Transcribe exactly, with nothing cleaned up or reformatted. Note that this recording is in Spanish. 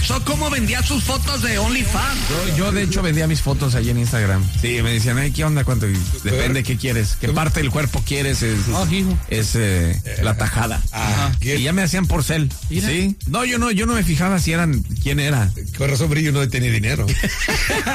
confesó cómo vendía sus fotos de OnlyFans. Yo, yo de hecho vendía mis fotos allí en Instagram. Sí, me decían, ay, ¿qué onda? ¿Cuánto? Y depende qué quieres, qué parte del cuerpo quieres, es, Oh, hijo. es eh, la tajada. Ah, Y ya me hacían porcel. Mira. Sí. No, yo no, yo no me fijaba si eran, quién era. con razón, Brillo no tenía dinero.